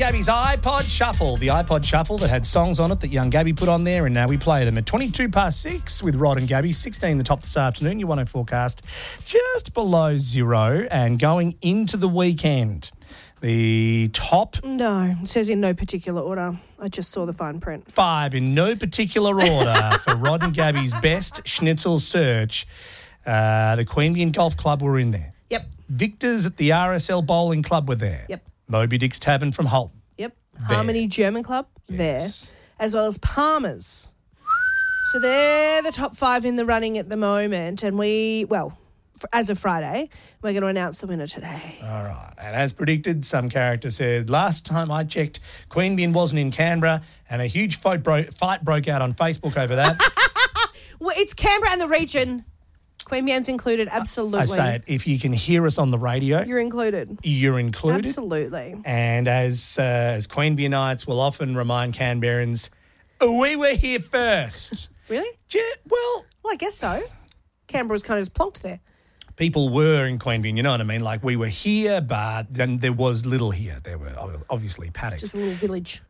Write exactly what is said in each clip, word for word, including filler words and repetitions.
Gabby's iPod Shuffle. The iPod Shuffle that had songs on it that young Gabby put on there, and now we play them at twenty-two past six with Rod and Gabby. sixteen the top this afternoon. You want to forecast just below zero and going into the weekend. The top No, it says in no particular order. I just saw the fine print. five in no particular order for Rod and Gabby's best schnitzel search. Uh, the Queanbeyan Golf Club were in there. Yep. Victor's at the R S L Bowling Club were there. Yep. Moby Dick's Tavern from Holton. Yep. Harmony German Club Yes. there, as well as Palmer's. So they're the top five in the running at the moment, and we, well, f- as of Friday, we're going to announce the winner today. All right. And as predicted, some character said, last time I checked, Queanbeyan wasn't in Canberra, and a huge fight, bro- fight broke out on Facebook over that. Well, it's Canberra and the region. Queanbeyan's included, absolutely. I say it, if you can hear us on the radio, You're included. you're included. Absolutely. And as uh, as Queanbeyanites will often remind Canberrans, we were here first. Really? Yeah, well, Well, I guess so. Canberra was kind of just plonked there. people were in Queanbeyan, you know what I mean? Like, we were here, but then there was little here. There were ob- obviously paddocks. Just a little village.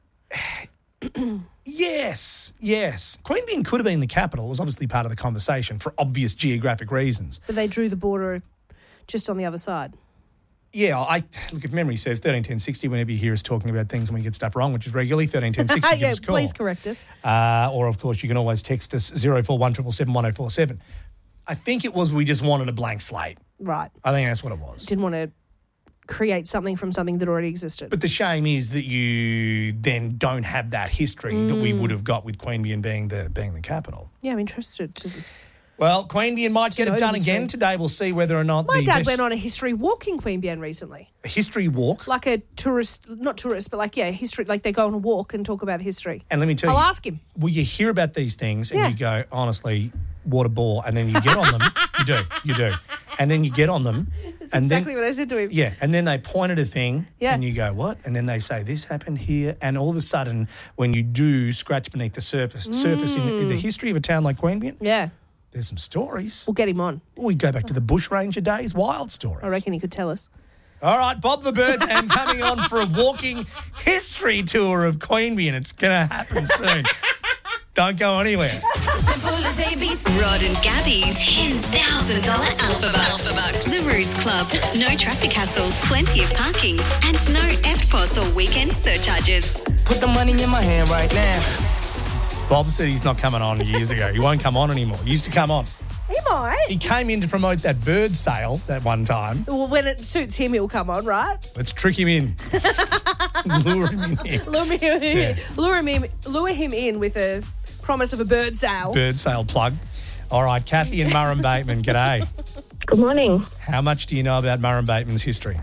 Yes, yes. Queanbeyan could have been the capital. It was obviously part of the conversation for obvious geographic reasons. But they drew the border just on the other side. Yeah, I look, if memory serves, thirteen ten sixty, whenever you hear us talking about things and we get stuff wrong, which is regularly, thirteen ten sixty, give yeah, us a call. please correct us. Uh, or, of course, you can always text us zero four one seven seven one zero four seven. I think it was we just wanted a blank slate. Right. I think that's what it was. Didn't want to create something from something that already existed. But the shame is that you then don't have that history that we would have got with Queanbeyan being the being the capital. yeah, I'm interested. To... Well, Queanbeyan might get know it done the again history. today. We'll see whether or not My the dad best- went on a history walk in Queanbeyan recently. a history walk. Like a tourist, not tourist, but like, yeah, history, like they go on a walk and talk about the history. And let me tell I'll you, ask him. will you hear about these things and Yeah. you go, honestly, what a bore, and then you get on them. You do, you do. And then you get on them. That's and exactly then, what I said to him. Yeah, and then they point at a thing Yeah. and you go, what? And then they say, this happened here. And all of a sudden, when you do scratch beneath the surface surface in, the, in the history of a town like Queanbeyan, Yeah. there's some stories. We'll get him on. We go back to the bushranger days, wild stories. I reckon he could tell us. All right, Bob the Birdman coming on for a walking history tour of Queanbeyan. It's going to happen soon. Don't go anywhere. Simple as A B C. Rod and Gabby's ten thousand dollars Alpha Bucks. Alpha Bucks. The Ruse Club. No traffic hassles, plenty of parking, and no E F T P O S or weekend surcharges. Put the money in my hand right now. Bob said he's not coming on years ago. He won't come on anymore. He used to come on. He might. He came in to promote that bird sale that one time. Well, when it suits him, he'll come on, right? Let's trick him in. Lure him in here. Lure him, Yeah. lure him in, lure him in with a promise of a bird sale. Bird sale plug. All right, Kathy and Murrum Bateman, g'day. Good morning. How much do you know about Murrum Bateman's history?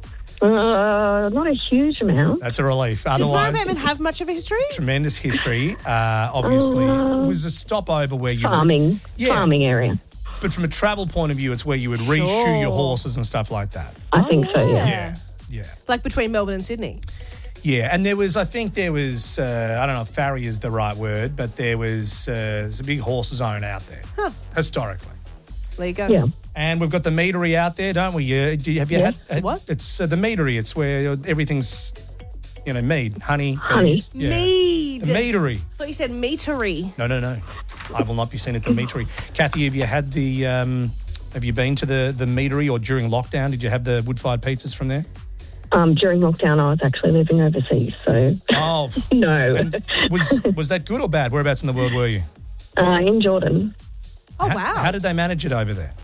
Uh, not a huge amount. That's a relief. Does Murrum Otherwise, Bateman have much of a history? tremendous history. Uh, obviously, Uh, it was a stopover where you Farming, Yeah. farming area. But from a travel point of view, it's where you would reshoe Sure. your horses and stuff like that. I think so, yeah. Yeah, yeah. Like between Melbourne and Sydney. Yeah, and there was, I think there was, uh, I don't know if farry is the right word, but there was uh, there's a big horse zone out there, Huh. historically. There you go. Yeah. And we've got the meadery out there, don't we? Uh, do you, have you Yeah. had? What? It's uh, the meadery. It's where everything's, you know, mead, honey. Honey. bees. Yeah. Mead. The meadery. I thought you said meatery. No, no, no. I will not be seen at the meadery. Kathy, have you had the, um, have you been to the, the meadery or during lockdown? Did you have the wood-fired pizzas from there? Um, during lockdown, I was actually living overseas, so Oh, no. and was was that good or bad? Whereabouts in the world were you? Uh, in Jordan, Oh, How- wow. How did they manage it over there?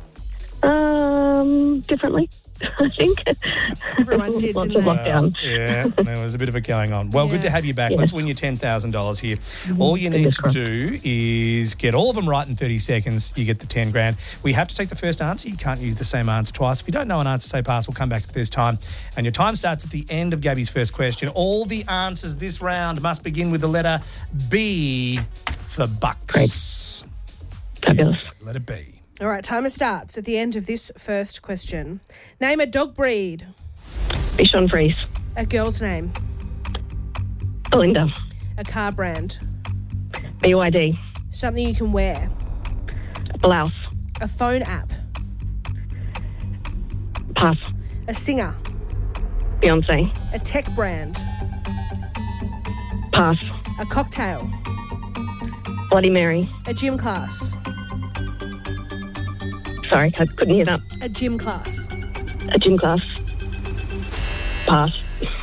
um, differently, I think. Everyone did, Lots didn't of they? lockdown. Yeah, there was a bit of it going on. Well, good Yeah. to have you back. Yes. Let's win you ten thousand dollars here. All you need Fingers to crossed. do is get all of them right in thirty seconds. You get the ten grand. We have to take the first answer. You can't use the same answer twice. If you don't know an answer, say pass. We'll come back if there's time. And your time starts at the end of Gabby's first question. All the answers this round must begin with the letter B for bucks. Fabulous. Letter B. All right, timer starts at the end of this first question. Name a dog breed. Bichon Frise. A girl's name. Belinda. A car brand. B Y D. Something you can wear. Blouse. A phone app. Pass. A singer. Beyonce. A tech brand. Pass. A cocktail. Bloody Mary. A gym class. Sorry, I couldn't hear that. A gym class. A gym class. Pass.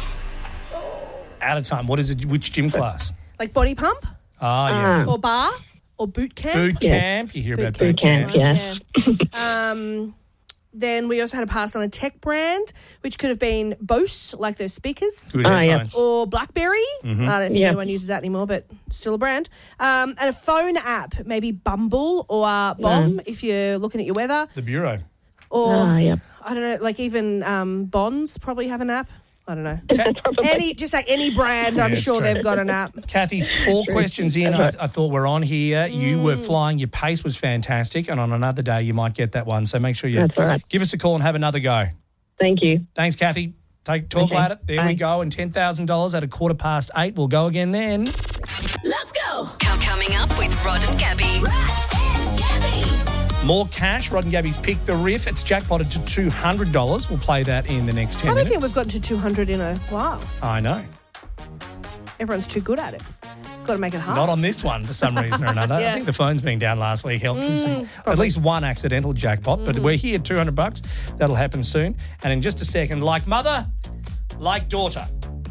Out of time. What is it? Which gym class? Like body pump Oh, yeah. Ah. or bar or boot camp. Boot Yeah. camp. You hear Boot about boot camp, camp. yeah. Yeah. um, then we also had a pass on a tech brand, which could have been Bose, like those speakers, Good Oh, yeah. headphones. or BlackBerry. Mm-hmm. I don't think Yeah. anyone uses that anymore, but still a brand. Um, and a phone app, maybe Bumble or uh, Bomb if you're looking at your weather. The Bureau. Or, Ah, yeah. I don't know, like even um, Bonds probably have an app. I don't know. Probably. Any, just like any brand, I'm Yeah, it's sure true. they've got an app. Kathy, four questions in. I, I thought we're on here. You were Mm. flying. Your pace was fantastic. And on another day, you might get that one. So make sure you That's all right. give us a call and have another go. Thank you. Thanks, Kathy. Take Talk Okay, later. There we bye. go. And ten thousand dollars at a quarter past eight. We'll go again then. Let's go. Coming up with Rod and Gabby. Rod and Gabby. More cash. Rod and Gabby's Pick the Riff. It's jackpotted to two hundred dollars. We'll play that in the next ten I don't minutes. think we've gotten to two hundred in a while. I know. Everyone's too good at it. Got to make it hard. Not on this one for some reason or another. Yeah. I think the phone's being down last week helped. Mm, At least one accidental jackpot. But we're here, two hundred bucks. That'll happen soon. And in just a second, like mother, like daughter,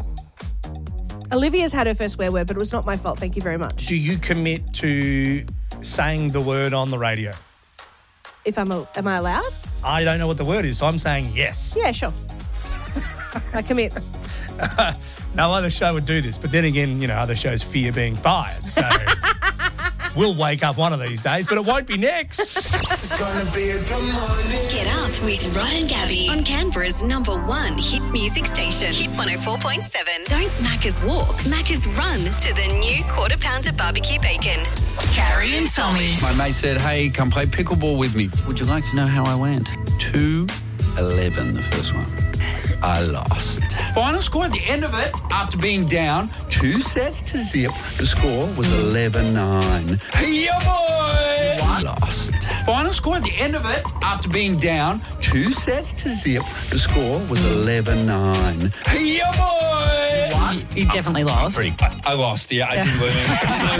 Olivia's had her first swear word, but it was not my fault. Thank you very much. do you commit to saying the word on the radio? If I'm, a, am I allowed? I don't know what the word is, so I'm saying yes. Yeah, sure. I commit. No other show would do this. But then again, you know, other shows fear being fired. So we'll wake up one of these days, but it won't be next. It's gonna be a good morning. Get up with Rod and Gabby on Canberra's number one hit music station. Hit one oh four point seven. Don't Macca's walk, Macca's run to the new quarter pounder barbecue bacon. Carrie and Tommy. My mate said, hey, come play pickleball with me. Would you like to know how I went? two eleven the first one. I lost. Final score at the end of it, after being down two sets to zip, the score was eleven nine. Yeah, boy! I lost. Final score at the end of it, after being down two sets to zip, the score was eleven nine. Yeah, boy! You definitely lost. I, I lost, yeah, I did lose.